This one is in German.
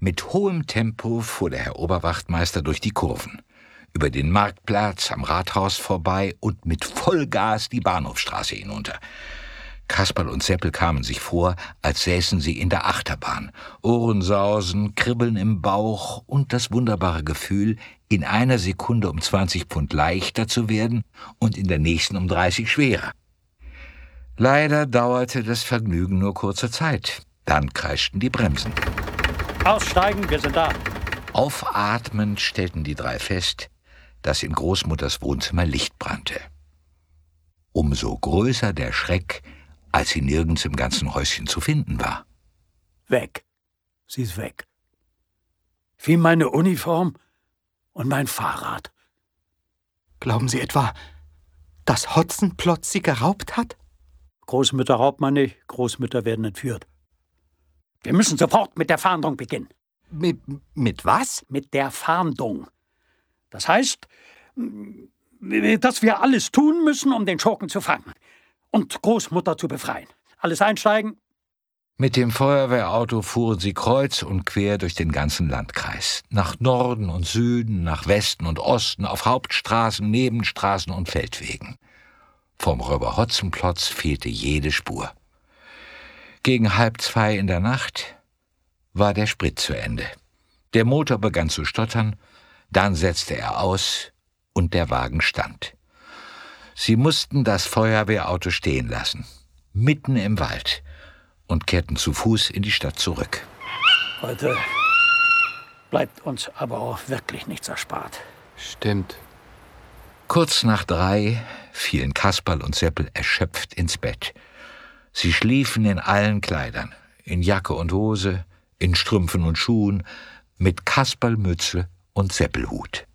Mit hohem Tempo fuhr der Herr Oberwachtmeister durch die Kurven, über den Marktplatz am Rathaus vorbei und mit Vollgas die Bahnhofstraße hinunter. Kasperl und Seppel kamen sich vor, als säßen sie in der Achterbahn. Ohrensausen, Kribbeln im Bauch und das wunderbare Gefühl, in einer Sekunde um 20 Pfund leichter zu werden und in der nächsten um 30 schwerer. Leider dauerte das Vergnügen nur kurze Zeit. Dann kreischten die Bremsen. Aussteigen, wir sind da. Aufatmend stellten die drei fest, dass in Großmutters Wohnzimmer Licht brannte. Umso größer der Schreck, als sie nirgends im ganzen Häuschen zu finden war. Weg. Sie ist weg. Wie meine Uniform und mein Fahrrad. Glauben Sie etwa, dass Hotzenplotz sie geraubt hat? Großmütter raubt man nicht, Großmütter werden entführt. Wir müssen sofort mit der Fahndung beginnen. Mit was? Mit der Fahndung. Das heißt, dass wir alles tun müssen, um den Schurken zu fangen und Großmutter zu befreien. Alles einsteigen? Mit dem Feuerwehrauto fuhren sie kreuz und quer durch den ganzen Landkreis. Nach Norden und Süden, nach Westen und Osten, auf Hauptstraßen, Nebenstraßen und Feldwegen. Vom Räuber Hotzenplotz fehlte jede Spur. Gegen 1:30 in der Nacht war der Sprit zu Ende. Der Motor begann zu stottern, dann setzte er aus und der Wagen stand. Sie mussten das Feuerwehrauto stehen lassen, mitten im Wald, und kehrten zu Fuß in die Stadt zurück. Heute bleibt uns aber auch wirklich nichts erspart. Stimmt. Kurz nach 3 fielen Kasperl und Seppel erschöpft ins Bett. Sie schliefen in allen Kleidern, in Jacke und Hose, in Strümpfen und Schuhen, mit Kasperlmütze und Seppelhut.